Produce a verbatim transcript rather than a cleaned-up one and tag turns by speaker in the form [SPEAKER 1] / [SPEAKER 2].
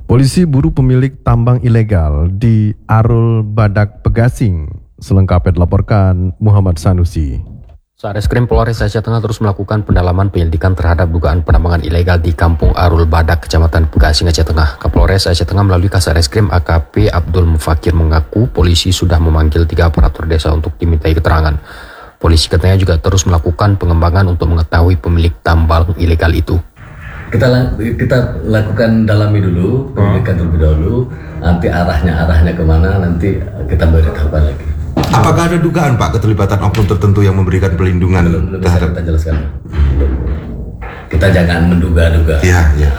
[SPEAKER 1] Polisi buru pemilik tambang ilegal di Arul Badak Pegasing. Selengkapnya dilaporkan Muhammad Sanusi.
[SPEAKER 2] Satreskrim Polres Aceh Tengah terus melakukan pendalaman penyelidikan terhadap dugaan penambangan ilegal di Kampung Arul Badak, Kecamatan Pegasing, Aceh Tengah. Kapolres Aceh Tengah melalui Kasareskrim A K P Abdul Mufakir mengaku polisi sudah memanggil tiga aparatur desa untuk dimintai keterangan. Polisi katanya juga terus melakukan pengembangan untuk mengetahui pemilik tambang ilegal itu.
[SPEAKER 3] Kita kita lakukan dalami dulu, penyelidikan terlebih dahulu. Nanti arahnya arahnya kemana nanti kita beritahukan lagi.
[SPEAKER 4] Apakah ada dugaan Pak keterlibatan oknum tertentu yang memberikan pelindungan
[SPEAKER 3] Belum, belum bisa
[SPEAKER 4] terhadap?
[SPEAKER 3] kita jelaskan. Kita jangan menduga-duga.
[SPEAKER 4] Ya, ya.